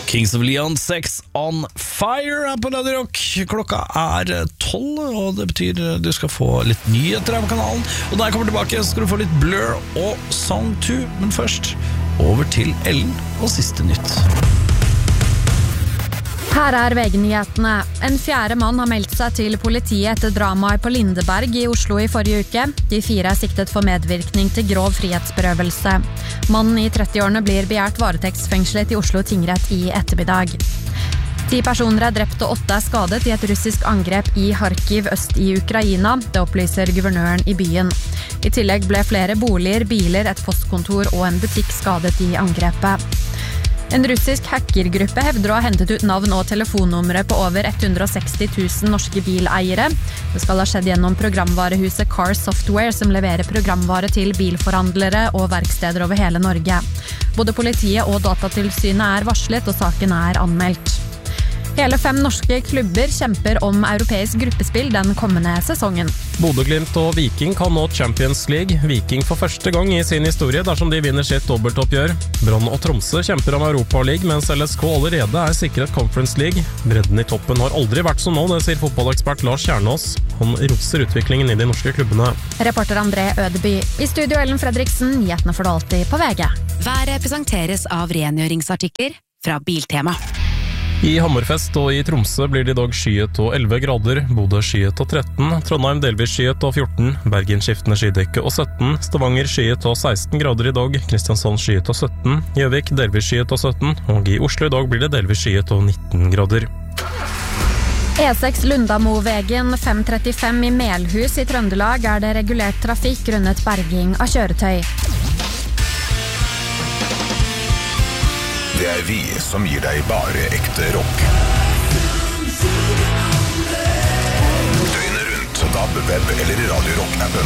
Kings of Leon, Sex on Fire på Radio Rock. Klokka 12, og det betyr du skal få litt nyheter her på kanalen. Og når jeg kommer tilbake skal du få litt Blur og Song 2. Men først over til Ellen og siste nytt. Her VG-nyhetene. En fjerde mann har meldt seg til politiet etter dramaet på Lindeberg i Oslo i forrige uke. De 4 siktet for medvirkning til grov frihetsberøvelse. Mannen i 30-årene blir begjært varetektsfengslet i Oslo tingrett i ettermiddag. 10 personer drept og 8 skadet i et russisk angrep i Kharkiv øst i Ukraina. Det opplyser guvernøren i byen. I tillegg ble flere boliger, biler, et postkontor og en butikk skadet i angrepet. En russisk hackergruppe hevder å ha hentet ut navn og telefonnumre på over 160 000 norske bileiere. Det skal ha skjedd gjennom programvarehuset Car Software, som leverer programvare til bilforhandlere og verksteder over hele Norge. Både politiet og Datatilsynet varslet, og saken anmeldt. Hele 5 norske klubber kjemper om europeisk gruppespill den kommende sesongen. Bodø/Glimt og Viking kan nå Champions League. Viking for første gang i sin historie dersom de vinner sitt dobbeltoppgjør. Brann og Tromsø kjemper om Europa League, mens LSK allerede sikret Conference League. Bredden i toppen har aldri vært som nå, det sier fotballekspert Lars Kjernås. Han roser utviklingen i de norske klubbene. Reporter André Ødeby. I studio Ellen Fredriksen, nyhetene får du alltid på VG. Været presenteres av rengjøringsartikler fra Biltema. I Hammerfest og i Tromsø blir det i dag skyet og 11 grader, Bodø skyet og 13, Trondheim delvis skyet og 14, Bergen skiftende skydekke og 17, Stavanger skyet og 16 grader i dag, Kristiansand skyet og 17, Gjøvik delvis skyet og 17, og i Oslo i dag blir det delvis skyet og 19 grader. E6 Lundamovegen 535 i Melhus i Trøndelag det regulert trafikk grunnet berging av kjøretøy. Det vi som gir deg bare ekte rock. Døgnet rundt, DAB, web eller Radio Rock-appen.